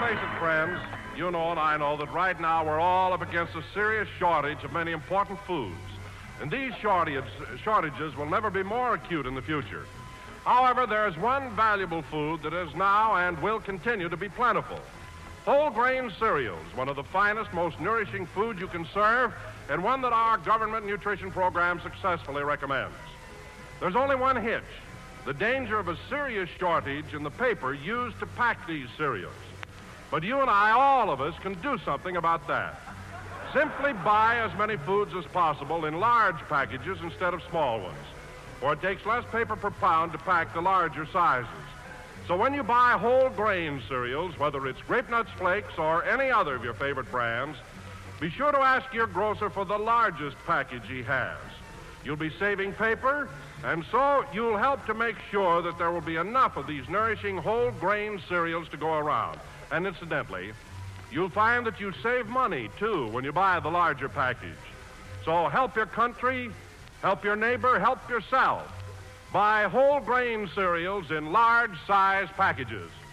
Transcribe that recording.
face it, friends, you know and I know that right now we're all up against a serious shortage of many important foods. And these shortages will never be more acute in the future. However, there's one valuable food that is now and will continue to be plentiful. Whole grain cereals, one of the finest, most nourishing foods you can serve, and one that our government nutrition program successfully recommends. There's only one hitch: the danger of a serious shortage in the paper used to pack these cereals. But you and I, all of us, can do something about that. Simply buy as many foods as possible in large packages instead of small ones, for it takes less paper per pound to pack the larger sizes. So when you buy whole grain cereals, whether it's Grape Nuts Flakes or any other of your favorite brands, be sure to ask your grocer for the largest package he has. You'll be saving paper, and so you'll help to make sure that there will be enough of these nourishing whole grain cereals to go around. And incidentally, you'll find that you save money, too, when you buy the larger package. So help your country, help your neighbor, help yourself. Buy whole grain cereals in large size packages.